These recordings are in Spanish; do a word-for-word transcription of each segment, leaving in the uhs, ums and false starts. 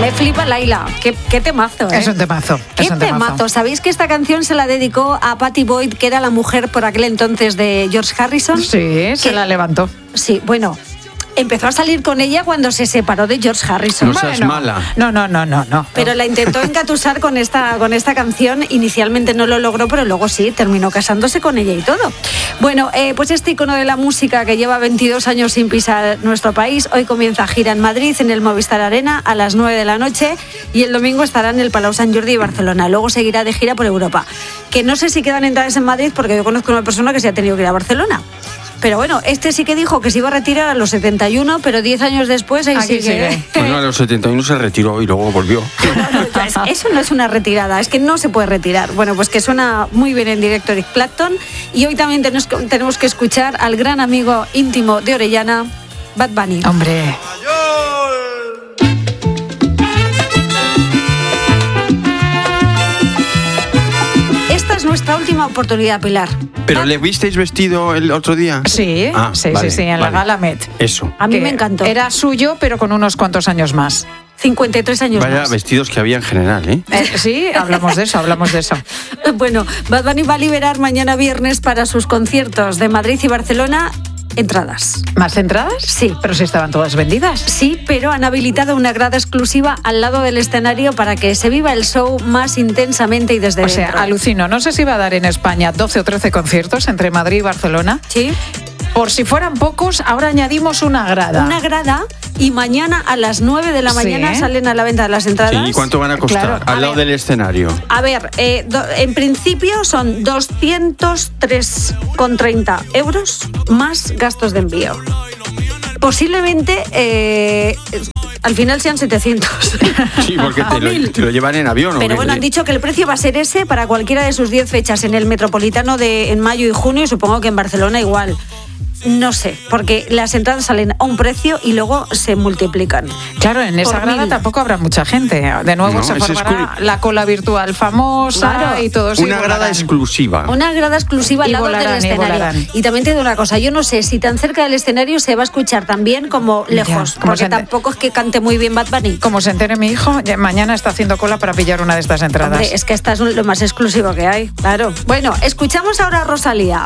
Me flipa Laila. Qué, qué temazo, ¿eh? Es un temazo. Qué es un temazo. temazo. ¿Sabéis que esta canción se la dedicó a Patty Boyd, que era la mujer por aquel entonces de George Harrison? Sí, que, se la levantó. Sí, bueno... Empezó a salir con ella cuando se separó de George Harrison. No seas bueno, mala. No, no, no, no, no. Pero la intentó engatusar con esta, con esta canción. Inicialmente no lo logró, pero luego sí, terminó casándose con ella y todo. Bueno, eh, pues este icono de la música que lleva veintidós años sin pisar nuestro país, hoy comienza gira en Madrid, en el Movistar Arena, a las nueve de la noche, y el domingo estará en el Palau Sant Jordi y Barcelona. Luego seguirá de gira por Europa. Que no sé si quedan entradas en Madrid, porque yo conozco a una persona que se ha tenido que ir a Barcelona. Pero bueno, este sí que dijo que se iba a retirar a los setenta y uno, pero diez años después ahí Aquí sigue. sigue. Bueno, a los setenta y uno se retiró y luego volvió. No, no, es- eso no es una retirada, es que no se puede retirar. Bueno, pues que suena muy bien en directo Eric Clapton. Y hoy también tenemos, tenemos que escuchar al gran amigo íntimo de Orellana, Bad Bunny. Hombre. Esta es nuestra última oportunidad, Pilar. ¿Pero le visteis vestido el otro día? Sí, Ah, sí, vale, sí, sí, en la vale. Gala Met. Eso. A mí Que me encantó. Era suyo, pero con unos cuantos años más. cincuenta y tres años Vaya más. vestidos que había en general, ¿eh? Eh, sí, hablamos de eso, hablamos de eso. Bueno, Bad Bunny va a liberar mañana viernes para sus conciertos de Madrid y Barcelona entradas. ¿Más entradas? Sí. Pero si estaban todas vendidas. Sí, pero han habilitado una grada exclusiva al lado del escenario para que se viva el show más intensamente y desde O sea, dentro. alucino. No sé si va a dar en España doce o trece conciertos entre Madrid y Barcelona. Sí. Por si fueran pocos, ahora añadimos una grada. Una grada y mañana a las nueve de la Sí. mañana salen a la venta las entradas. Sí, ¿y cuánto van a costar? Claro, a Al lado ver. del escenario. A ver, eh, do- en principio son doscientos tres con treinta euros más gastos de envío. Posiblemente eh, al final sean setecientos. Sí, porque te O lo, mil. te lo llevan en avión. ¿o Pero qué? bueno, han dicho que el precio va a ser ese para cualquiera de sus diez fechas en el Metropolitano de en mayo y junio, y supongo que en Barcelona igual. No sé, porque las entradas salen a un precio y luego se multiplican. Claro, en esa Por grada mil. tampoco habrá mucha gente. De nuevo No, se es formará exclu- la cola virtual famosa Claro. y todo eso. Una grada exclusiva. Una grada exclusiva al Y lado volarán, del y escenario. volarán. Y también te digo una cosa, yo no sé si tan cerca del escenario se va a escuchar tan bien como Ya, lejos, como porque se ente- tampoco es que cante muy bien Bad Bunny. Como se entere mi hijo, ya mañana está haciendo cola para pillar una de estas entradas. Hombre, es que esta es lo más exclusivo que hay, claro. Bueno, escuchamos ahora a Rosalía.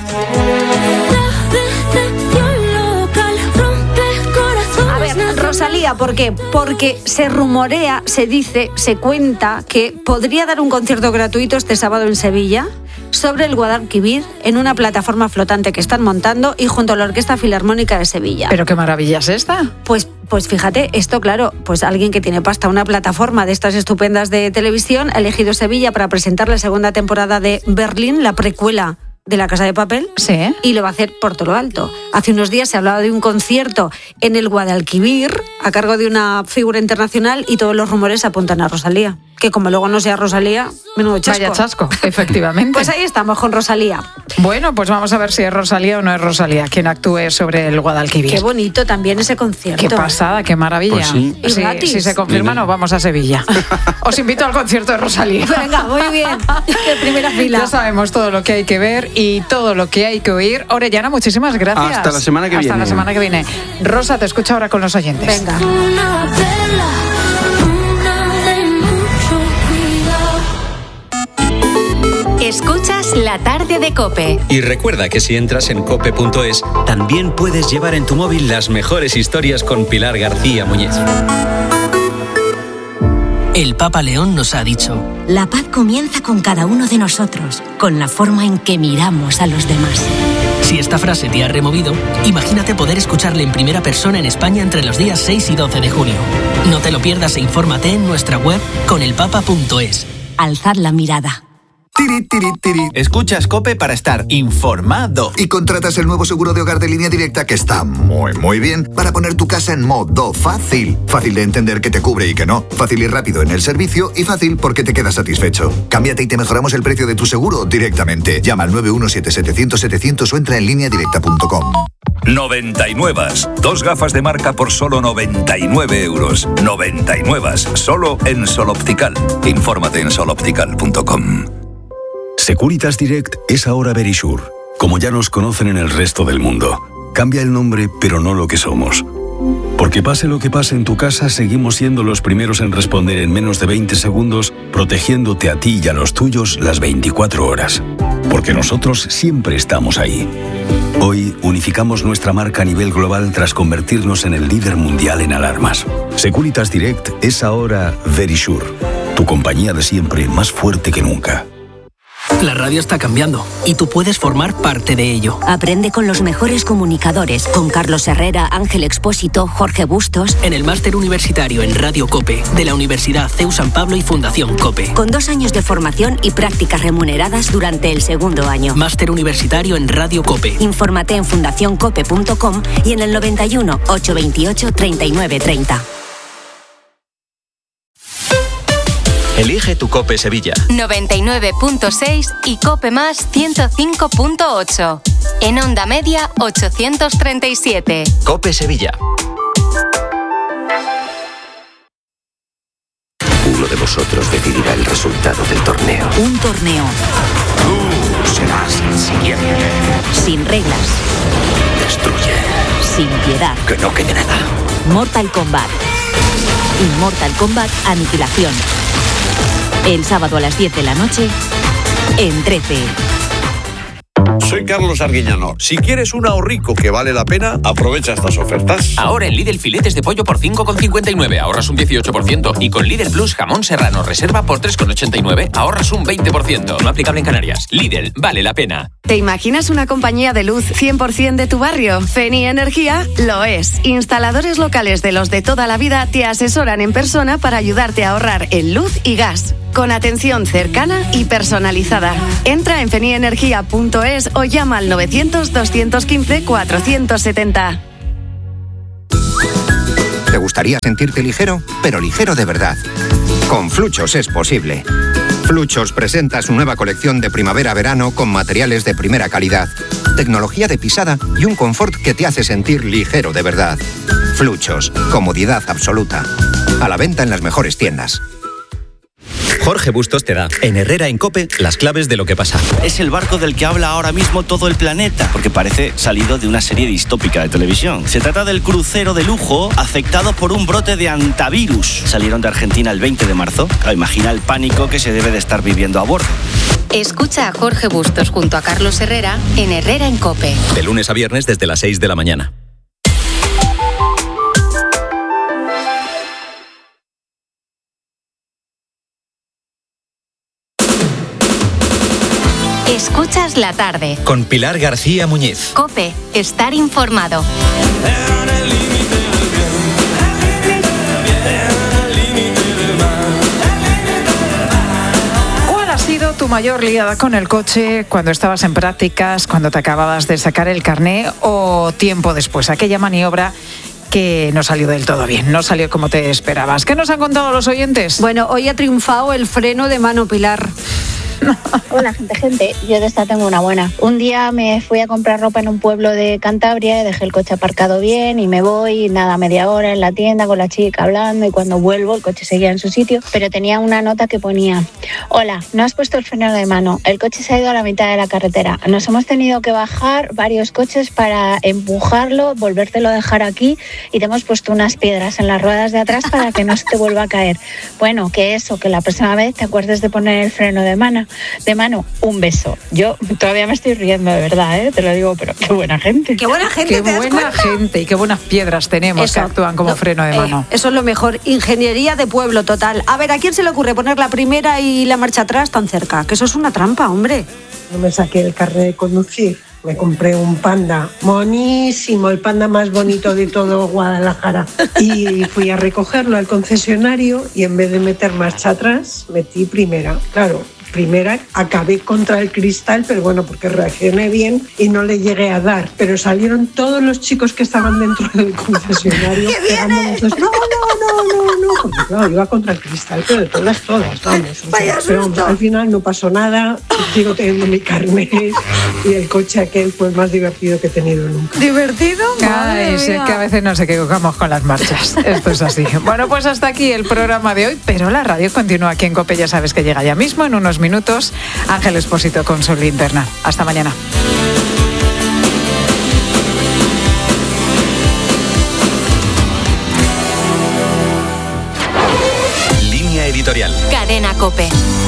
A ver, Rosalía, ¿por qué? Porque se rumorea, se dice, se cuenta que podría dar un concierto gratuito este sábado en Sevilla sobre el Guadalquivir en una plataforma flotante que están montando y junto a la Orquesta Filarmónica de Sevilla. Pero qué maravilla es esta. Pues, pues fíjate, esto claro, pues alguien que tiene pasta, una plataforma de estas estupendas de televisión, ha elegido Sevilla para presentar la segunda temporada de Berlín, la precuela de La Casa de Papel. Sí. Y lo va a hacer por todo lo alto. Hace unos días se hablaba de un concierto en el Guadalquivir a cargo de una figura internacional y todos los rumores apuntan a Rosalía. Que como luego no sea Rosalía, menudo chasco. Vaya chasco, efectivamente. Pues ahí estamos con Rosalía. Bueno, pues vamos a ver si es Rosalía o no es Rosalía quien actúe sobre el Guadalquivir. Qué bonito también ese concierto. Qué pasada, qué maravilla. Pues sí. Y Sí, gratis. si se confirma, Viene. nos vamos a Sevilla. Os invito al concierto de Rosalía. Venga, muy bien. De primera fila. Ya sabemos todo lo que hay que ver y todo lo que hay que oír. Orellana, muchísimas gracias. Hasta la semana que Hasta viene. la semana que viene. Rosa, te escucho ahora con los oyentes. Venga. Una vela, una de mucho cuidado. Escuchas La Tarde de COPE. Y recuerda que si entras en cope punto es, también puedes llevar en tu móvil las mejores historias con Pilar García Muñiz. El Papa León nos ha dicho: La paz comienza con cada uno de nosotros, con la forma en que miramos a los demás. si esta frase te ha removido, imagínate poder escucharle en primera persona en España entre los días seis y doce de junio. No te lo pierdas e infórmate en nuestra web conelpapa punto es. Alzad la mirada. Tiri, tiri, tiri. Escuchas COPE para estar informado. Y contratas el nuevo seguro de hogar de Línea Directa que está muy, muy bien para poner tu casa en modo fácil. Fácil de entender que te cubre y que no. Fácil y rápido en el servicio y fácil porque te quedas satisfecho. Cámbiate y te mejoramos el precio de tu seguro directamente. Llama al nueve uno siete setecientos setecientos o entra en línea directa punto com. noventa y nueve. Dos gafas de marca por solo noventa y nueve euros. noventa y nueve. Solo en Sol Optical. Infórmate en sol optical punto com. Securitas Direct es ahora Verisure, como ya nos conocen en el resto del mundo. Cambia el nombre, pero no lo que somos. Porque Porque pase lo que pase en tu casa, seguimos siendo los primeros en responder en menos de veinte segundos, protegiéndote a ti y a los tuyos las veinticuatro horas. Porque nosotros siempre estamos ahí. Hoy unificamos nuestra marca a nivel global tras convertirnos en el líder mundial en alarmas. Securitas Direct es ahora Verisure, tu compañía de siempre más fuerte que nunca. La radio está cambiando y tú puedes formar parte de ello. Aprende con los mejores comunicadores, con Carlos Herrera, Ángel Expósito, Jorge Bustos. En el máster universitario en Radio COPE de la Universidad C E U San Pablo y Fundación COPE. Con dos años de formación y prácticas remuneradas durante el segundo año. Máster universitario en Radio COPE. Infórmate en fundación cope punto com y en el noventa y uno, ochocientos veintiocho, treinta y nueve treinta. Elige tu COPE Sevilla. noventa y nueve punto seis y COPE Más ciento cinco punto ocho. En onda media ochocientos treinta y siete. COPE Sevilla. Uno de vosotros decidirá el resultado del torneo. Un torneo. Tú serás el siguiente. Sin reglas. Destruye. Sin piedad. Que no quede nada. Mortal Kombat. Immortal Kombat Aniquilación. El sábado a las diez de la noche, en trece. Soy Carlos Arguiñano. Si quieres un ahorrico que vale la pena, aprovecha estas ofertas. Ahora en Lidl filetes de pollo por cinco con cincuenta y nueve, ahorras un dieciocho por ciento. Y con Lidl Plus jamón serrano reserva por tres con ochenta y nueve, ahorras un veinte por ciento. No aplicable en Canarias. Lidl, vale la pena. ¿Te imaginas una compañía de luz cien por ciento de tu barrio? Feni Energía lo es. Instaladores locales de los de toda la vida te asesoran en persona para ayudarte a ahorrar en luz y gas. Con atención cercana y personalizada. Entra en fenienergia punto es o llama al novecientos, doscientos quince, cuatrocientos setenta. ¿Te gustaría sentirte ligero? Pero ligero de verdad. Con Fluchos es posible. Fluchos presenta su nueva colección de primavera-verano con materiales de primera calidad, tecnología de pisada y un confort que te hace sentir ligero de verdad. Fluchos, comodidad absoluta. A la venta en las mejores tiendas. Jorge Bustos te da, en Herrera en COPE, las claves de lo que pasa. Es el barco del que habla ahora mismo todo el planeta, porque parece salido de una serie distópica de televisión. Se trata del crucero de lujo afectado por un brote de antivirus. Salieron de Argentina el veinte de marzo. Claro, imagina el pánico que se debe de estar viviendo a bordo. Escucha a Jorge Bustos junto a Carlos Herrera en Herrera en COPE. De lunes a viernes desde las seis de la mañana. Escuchas la tarde. Con Pilar García Muñiz. COPE, estar informado. ¿Cuál ha sido tu mayor liada con el coche cuando estabas en prácticas, cuando te acababas de sacar el carné o tiempo después? Aquella maniobra que no salió del todo bien, no salió como te esperabas. ¿Qué nos han contado los oyentes? Bueno, hoy ha triunfado el freno de mano, Pilar. Hola, gente, gente. Yo de esta tengo una buena. Un día me fui a comprar ropa en un pueblo de Cantabria, dejé el coche aparcado bien y me voy, nada, media hora en la tienda con la chica hablando, y cuando vuelvo el coche seguía en su sitio, pero tenía una nota que ponía: hola, no has puesto el freno de mano, el coche se ha ido a la mitad de la carretera, nos hemos tenido que bajar varios coches para empujarlo, volvértelo a dejar aquí y te hemos puesto unas piedras en las ruedas de atrás para que no se te vuelva a caer. Bueno, que eso, que la próxima vez te acuerdes de poner el freno de mano. De mano, un beso. Yo todavía me estoy riendo, de verdad, ¿eh? Te lo digo, pero qué buena gente. Qué buena gente. Qué buena gente y qué buenas piedras tenemos eso, que actúan como no, freno de mano. Eh, eso es lo mejor. Ingeniería de pueblo total. A ver, ¿a quién se le ocurre poner la primera y la marcha atrás tan cerca? Que eso es una trampa, hombre. No me saqué el carnet de conducir. Me compré un Panda, monísimo, el Panda más bonito de todo Guadalajara. Y fui a recogerlo al concesionario y en vez de meter marcha atrás, metí primera. Claro, primera, acabé contra el cristal, pero bueno, porque reaccioné bien y no le llegué a dar. Pero salieron todos los chicos que estaban dentro del concesionario pegándome. No, no, no, no, no, porque claro, iba contra el cristal, pero de todas, todas, vamos. O sea, pero al final no pasó nada, sigo teniendo mi carnet y el coche aquel fue el más divertido que he tenido nunca. ¿Divertido? Ay, sí, es que a veces nos equivocamos con las marchas. Esto es así. Bueno, pues hasta aquí el programa de hoy, pero la radio continúa aquí en COPE, ya sabes que llega ya mismo en unos minutos Ángel Expósito con su linterna. Hasta mañana. editorial. Cadena COPE.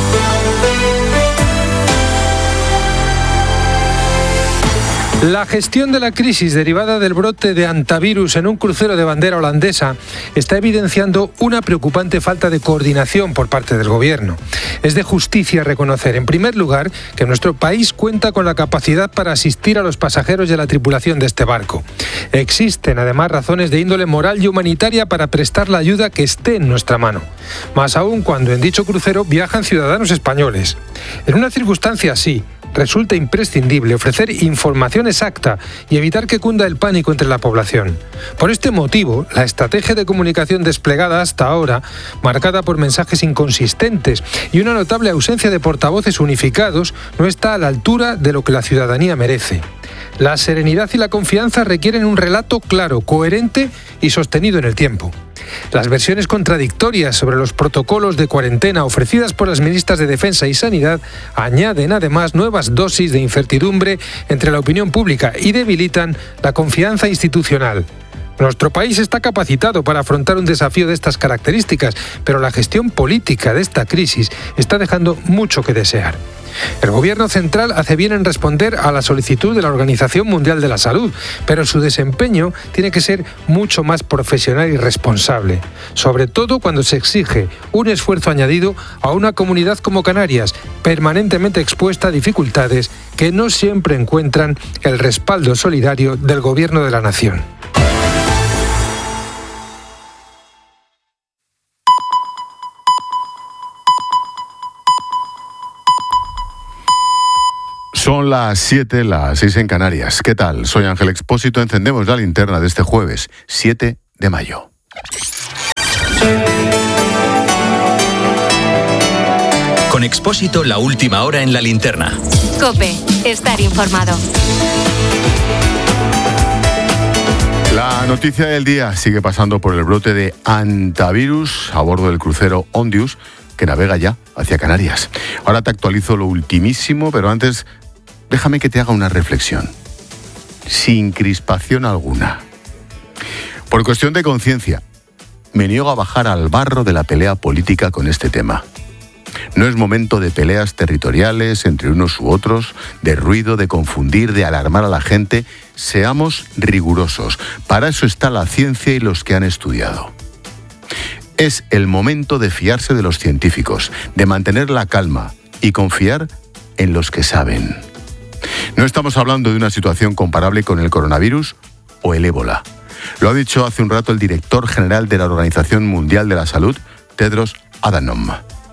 La gestión de la crisis derivada del brote de hantavirus en un crucero de bandera holandesa está evidenciando una preocupante falta de coordinación por parte del gobierno. Es de justicia reconocer, en primer lugar, que nuestro país cuenta con la capacidad para asistir a los pasajeros y a la tripulación de este barco. Existen, además, razones de índole moral y humanitaria para prestar la ayuda que esté en nuestra mano. Más aún cuando en dicho crucero viajan ciudadanos españoles. En una circunstancia así, resulta imprescindible ofrecer información exacta y evitar que cunda el pánico entre la población. Por este motivo, la estrategia de comunicación desplegada hasta ahora, marcada por mensajes inconsistentes y una notable ausencia de portavoces unificados, no está a la altura de lo que la ciudadanía merece. La serenidad y la confianza requieren un relato claro, coherente y sostenido en el tiempo. Las versiones contradictorias sobre los protocolos de cuarentena ofrecidas por las ministras de Defensa y Sanidad añaden además nuevas dosis de incertidumbre entre la opinión pública y debilitan la confianza institucional. Nuestro país está capacitado para afrontar un desafío de estas características, pero la gestión política de esta crisis está dejando mucho que desear. El Gobierno central hace bien en responder a la solicitud de la Organización Mundial de la Salud, pero su desempeño tiene que ser mucho más profesional y responsable, sobre todo cuando se exige un esfuerzo añadido a una comunidad como Canarias, permanentemente expuesta a dificultades que no siempre encuentran el respaldo solidario del Gobierno de la nación. Son las siete, las seis en Canarias. ¿Qué tal? Soy Ángel Expósito. Encendemos la linterna de este jueves, siete de mayo. Con Expósito, la última hora en la linterna. COPE, estar informado. La noticia del día sigue pasando por el brote de hantavirus a bordo del crucero Ondius, que navega ya hacia Canarias. Ahora te actualizo lo ultimísimo, pero antes déjame que te haga una reflexión, sin crispación alguna. Por cuestión de conciencia, me niego a bajar al barro de la pelea política con este tema. No es momento de peleas territoriales entre unos u otros, de ruido, de confundir, de alarmar a la gente. Seamos rigurosos. Para eso está la ciencia y los que han estudiado. Es el momento de fiarse de los científicos, de mantener la calma y confiar en los que saben. No estamos hablando de una situación comparable con el coronavirus o el ébola. Lo ha dicho hace un rato el director general de la Organización Mundial de la Salud, Tedros Adhanom.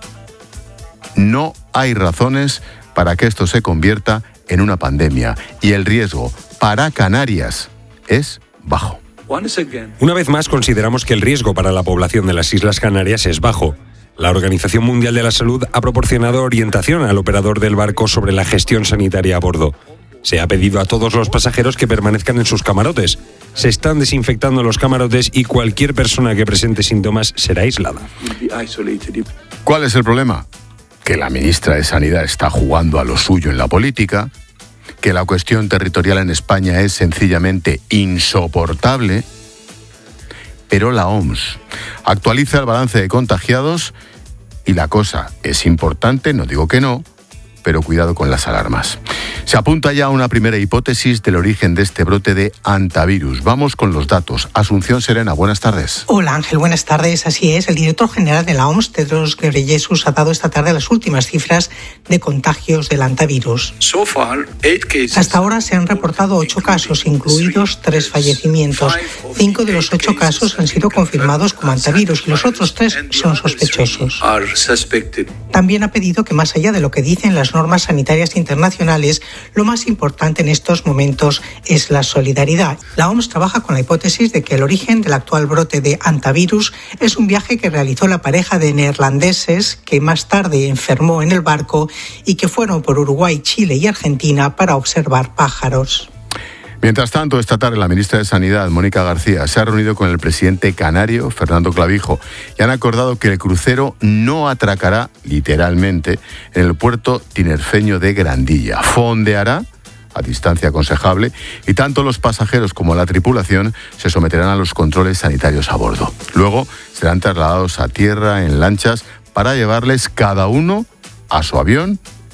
No hay razones para que esto se convierta en una pandemia y el riesgo para Canarias es bajo. Una vez más, consideramos que el riesgo para la población de las Islas Canarias es bajo. La Organización Mundial de la Salud ha proporcionado orientación al operador del barco sobre la gestión sanitaria a bordo. Se ha pedido a todos los pasajeros que permanezcan en sus camarotes. Se están desinfectando los camarotes y cualquier persona que presente síntomas será aislada. ¿Cuál es el problema? Que la ministra de Sanidad está jugando a lo suyo en la política, que la cuestión territorial en España es sencillamente insoportable, pero la O M S actualiza el balance de contagiados y la cosa es importante, no digo que no, pero cuidado con las alarmas. Se apunta ya a una primera hipótesis del origen de este brote de hantavirus. Vamos con los datos. Asunción Serena, buenas tardes. Hola Ángel, buenas tardes. Así es, el director general de la O M S, Tedros Ghebreyesus, ha dado esta tarde las últimas cifras de contagios del hantavirus. Hasta ahora se han reportado ocho casos, incluidos tres fallecimientos. Cinco de los ocho casos han sido confirmados como hantavirus y los otros tres son sospechosos. También ha pedido que, más allá de lo que dicen las normas sanitarias internacionales, lo más importante en estos momentos es la solidaridad. La O M S trabaja con la hipótesis de que el origen del actual brote de hantavirus es un viaje que realizó la pareja de neerlandeses que más tarde enfermó en el barco y que fueron por Uruguay, Chile y Argentina para observar pájaros. Mientras tanto, esta tarde la ministra de Sanidad, Mónica García, se ha reunido con el presidente canario, Fernando Clavijo, y han acordado que el crucero no atracará, literalmente, en el puerto tinerfeño de Grandilla. Fondeará a distancia aconsejable y tanto los pasajeros como la tripulación se someterán a los controles sanitarios a bordo. Luego serán trasladados a tierra en lanchas para llevarles cada uno a su avión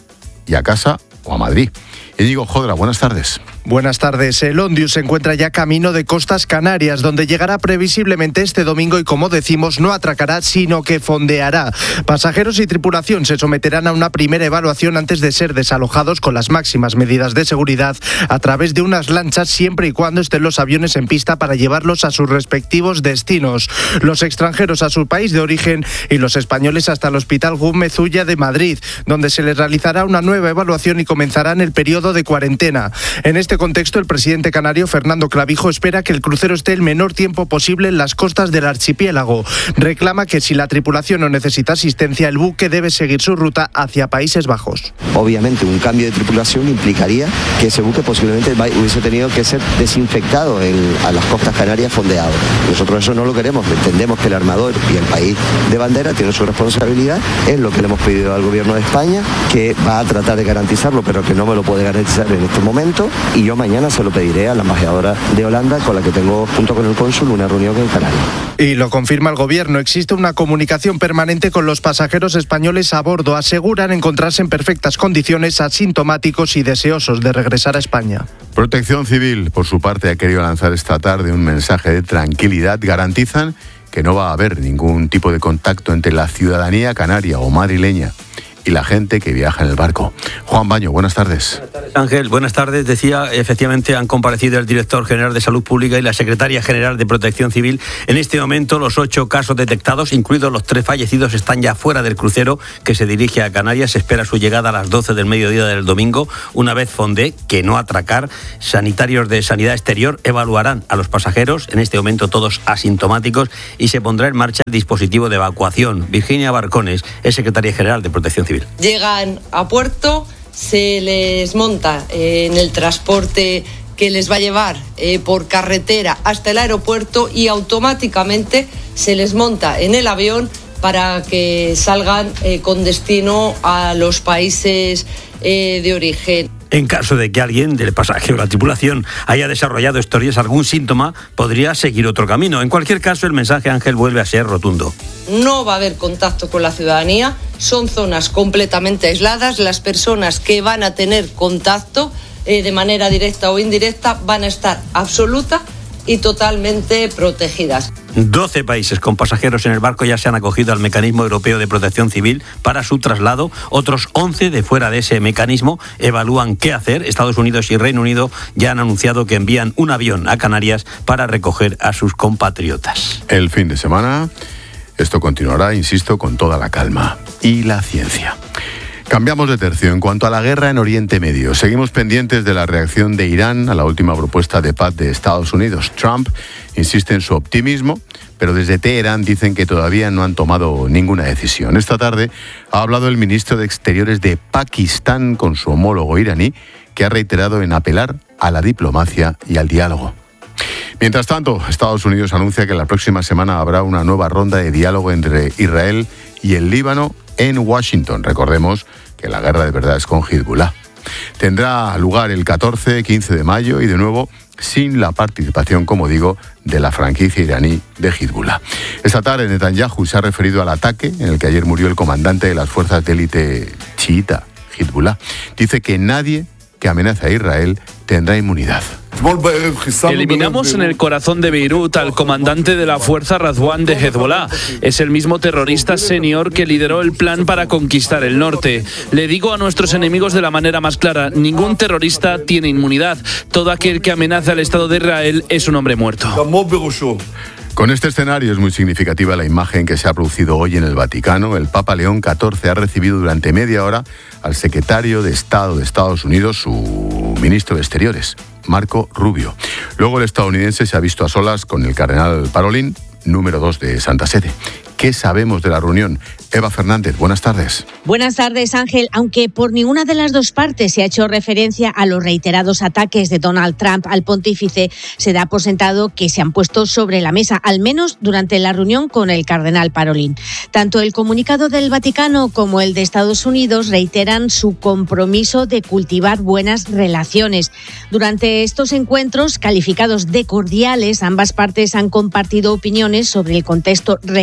y a casa o a Madrid. Íñigo Jodra, buenas tardes. Buenas tardes. El Ondius se encuentra ya camino de Costas Canarias, donde llegará previsiblemente este domingo y, como decimos, no atracará, sino que fondeará. Pasajeros y tripulación se someterán a una primera evaluación antes de ser desalojados con las máximas medidas de seguridad a través de unas lanchas, siempre y cuando estén los aviones en pista para llevarlos a sus respectivos destinos. Los extranjeros a su país de origen y los españoles hasta el Hospital Gómez Ulla de Madrid, donde se les realizará una nueva evaluación y comenzarán el periodo de cuarentena. En este contexto, el presidente canario Fernando Clavijo espera que el crucero esté el menor tiempo posible en las costas del archipiélago. Reclama que si la tripulación no necesita asistencia, el buque debe seguir su ruta hacia Países Bajos. Obviamente, un cambio de tripulación implicaría que ese buque posiblemente hubiese tenido que ser desinfectado en, a las costas canarias fondeado. Nosotros eso no lo queremos. Entendemos que el armador y el país de bandera tienen su responsabilidad. Es lo que le hemos pedido al gobierno de España, que va a tratar de garantizarlo, pero que no me lo puede garantizar en este momento. Y yo mañana se lo pediré a la embajadora de Holanda, con la que tengo, junto con el cónsul, una reunión en Canarias. Y lo confirma el gobierno. Existe una comunicación permanente con los pasajeros españoles a bordo. Aseguran encontrarse en perfectas condiciones, asintomáticos y deseosos de regresar a España. Protección Civil, por su parte, ha querido lanzar esta tarde un mensaje de tranquilidad. Garantizan que no va a haber ningún tipo de contacto entre la ciudadanía canaria o madrileña y la gente que viaja en el barco. Juan Baño, buenas tardes. Buenas tardes, Ángel. Buenas tardes. Decía, efectivamente, han comparecido el director general de Salud Pública y la secretaria general de Protección Civil. En este momento, los ocho casos detectados, incluidos los tres fallecidos, están ya fuera del crucero que se dirige a Canarias. Se espera su llegada a las doce del mediodía del domingo. Una vez fondee, que no atracar, sanitarios de Sanidad Exterior evaluarán a los pasajeros, en este momento todos asintomáticos, y se pondrá en marcha el dispositivo de evacuación. Virginia Barcones es secretaria general de Protección Civil. Llegan a puerto, se les monta eh, en el transporte que les va a llevar eh, por carretera hasta el aeropuerto y automáticamente se les monta en el avión para que salgan eh, con destino a los países eh, de origen. En caso de que alguien del pasajero o la tripulación haya desarrollado estos días algún síntoma, podría seguir otro camino. En cualquier caso, el mensaje, Ángel, vuelve a ser rotundo. No va a haber contacto con la ciudadanía, son zonas completamente aisladas. Las personas que van a tener contacto eh, de manera directa o indirecta van a estar absoluta y totalmente protegidas. doce países con pasajeros en el barco ya se han acogido al mecanismo europeo de protección civil para su traslado. Otros once de fuera de ese mecanismo evalúan qué hacer. Estados Unidos y Reino Unido ya han anunciado que envían un avión a Canarias para recoger a sus compatriotas. El fin de semana, esto continuará, insisto, con toda la calma y la ciencia. Cambiamos de tercio. En cuanto a la guerra en Oriente Medio, seguimos pendientes de la reacción de Irán a la última propuesta de paz de Estados Unidos. Trump insiste en su optimismo, pero desde Teherán dicen que todavía no han tomado ninguna decisión. Esta tarde ha hablado el ministro de Exteriores de Pakistán con su homólogo iraní, que ha reiterado en apelar a la diplomacia y al diálogo. Mientras tanto, Estados Unidos anuncia que la próxima semana habrá una nueva ronda de diálogo entre Israel y el Líbano en Washington. Recordemos que la guerra de verdad es con Hezbollah. Tendrá lugar el catorce, quince de mayo y de nuevo sin la participación, como digo, de la franquicia iraní de Hezbollah. Esta tarde Netanyahu se ha referido al ataque en el que ayer murió el comandante de las fuerzas de élite chiita, Hezbollah. Dice que nadie que amenaza a Israel tendrá inmunidad. Eliminamos en el corazón de Beirut al comandante de la fuerza Radwan de Hezbollah. Es el mismo terrorista senior que lideró el plan para conquistar el norte. Le digo a nuestros enemigos de la manera más clara: ningún terrorista tiene inmunidad. Todo aquel que amenaza al Estado de Israel es un hombre muerto. Con este escenario es muy significativa la imagen que se ha producido hoy en el Vaticano. El Papa León catorce ha recibido durante media hora al secretario de Estado de Estados Unidos, su ministro de Exteriores, Marco Rubio. Luego el estadounidense se ha visto a solas con el cardenal Parolin, número dos de Santa Sede. ¿Qué sabemos de la reunión? Eva Fernández, buenas tardes. Buenas tardes, Ángel. Aunque por ninguna de las dos partes se ha hecho referencia a los reiterados ataques de Donald Trump al pontífice, se da por sentado que se han puesto sobre la mesa, al menos durante la reunión con el cardenal Parolin. Tanto el comunicado del Vaticano como el de Estados Unidos reiteran su compromiso de cultivar buenas relaciones. Durante estos encuentros, calificados de cordiales, ambas partes han compartido opiniones sobre el contexto regional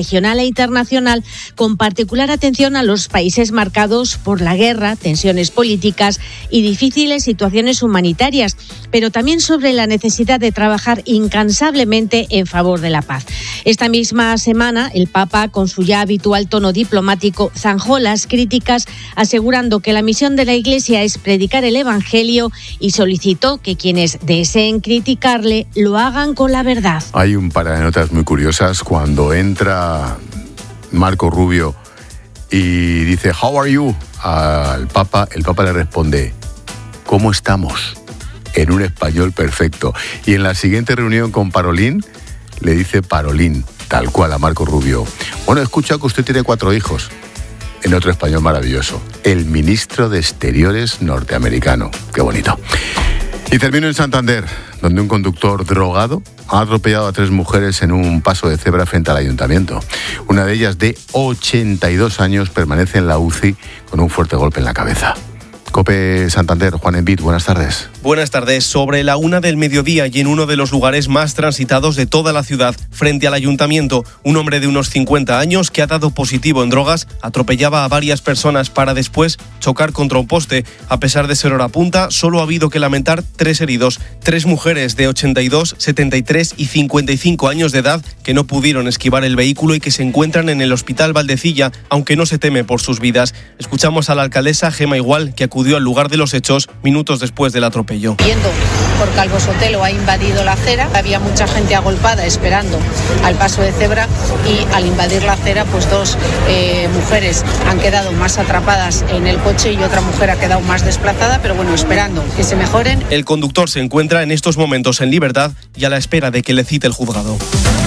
comunidad internacional, con particular atención a los países marcados por la guerra, tensiones políticas y difíciles situaciones humanitarias, pero también sobre la necesidad de trabajar incansablemente en favor de la paz. Esta misma semana, el Papa, con su ya habitual tono diplomático, zanjó las críticas, asegurando que la misión de la Iglesia es predicar el Evangelio y solicitó que quienes deseen criticarle lo hagan con la verdad. Hay un par de notas muy curiosas cuando entra Marco Rubio y dice "How are you?" al Papa. El Papa le responde "¿Cómo estamos?", en un español perfecto. Y en la siguiente reunión con Parolín le dice Parolín, tal cual, a Marco Rubio. Bueno, he escuchado que usted tiene cuatro hijos. En otro español maravilloso, el ministro de Exteriores norteamericano. Qué bonito. Y termino en Santander, donde un conductor drogado ha atropellado a tres mujeres en un paso de cebra frente al ayuntamiento. Una de ellas, de ochenta y dos años, permanece en la U C I con un fuerte golpe en la cabeza. COPE Santander, Juan Envid, buenas tardes. Buenas tardes. Sobre la una del mediodía y en uno de los lugares más transitados de toda la ciudad, frente al ayuntamiento, un hombre de unos cincuenta años que ha dado positivo en drogas atropellaba a varias personas para después chocar contra un poste. A pesar de ser hora punta, solo ha habido que lamentar tres heridos, tres mujeres de ochenta y dos, setenta y tres y cincuenta y cinco años de edad que no pudieron esquivar el vehículo y que se encuentran en el Hospital Valdecilla, aunque no se teme por sus vidas. Escuchamos a la alcaldesa Gema Igual, que acudió al lugar de los hechos minutos después del atropello. Viendo por Calvo Sotelo ha invadido la acera, había mucha gente agolpada esperando al paso de cebra y al invadir la acera, pues dos eh, mujeres han quedado más atrapadas en el coche y otra mujer ha quedado más desplazada, pero bueno, esperando que se mejoren. El conductor se encuentra en estos momentos en libertad y a la espera de que le cite el juzgado.